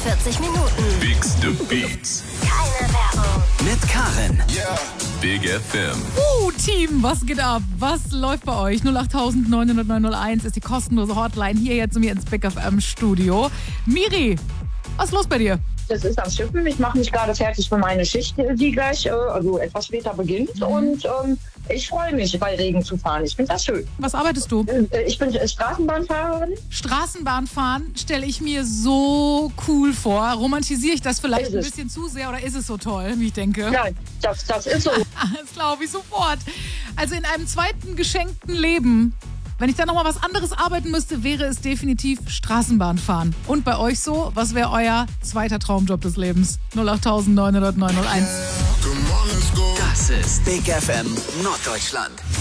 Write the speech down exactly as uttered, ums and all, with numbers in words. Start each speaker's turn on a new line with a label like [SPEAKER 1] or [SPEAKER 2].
[SPEAKER 1] vierzig Minuten.
[SPEAKER 2] Biggs the Beats.
[SPEAKER 1] Keine Werbung.
[SPEAKER 2] Mit Karin. Yeah. Big F M.
[SPEAKER 3] Uh, Team, was geht ab? Was läuft bei euch? null acht neun null neun null eins ist die kostenlose Hotline hier jetzt zu mir ins Big F M Studio. Miri, was ist los bei dir?
[SPEAKER 4] Das ist am Schiffen. Ich mache mich gerade fertig für meine Schicht, die gleich, äh, also etwas später beginnt. Mhm. Und ähm, ich freue mich, bei Regen zu fahren. Ich finde das schön.
[SPEAKER 3] Was arbeitest du?
[SPEAKER 4] Äh, ich bin äh, Straßenbahnfahrerin.
[SPEAKER 3] Straßenbahnfahren stelle ich mir so cool vor. Romantisiere ich das vielleicht
[SPEAKER 4] Ist
[SPEAKER 3] ein
[SPEAKER 4] es.
[SPEAKER 3] bisschen zu sehr oder ist es so toll, wie ich denke?
[SPEAKER 4] Nein, das, das ist so.
[SPEAKER 3] Das glaube ich sofort. Also in einem zweiten geschenkten Leben, wenn ich da nochmal was anderes arbeiten müsste, wäre es definitiv Straßenbahnfahren. Und bei euch so, was wäre euer zweiter Traumjob des Lebens? null acht neun null neun null eins.
[SPEAKER 2] Das ist Big F M Norddeutschland.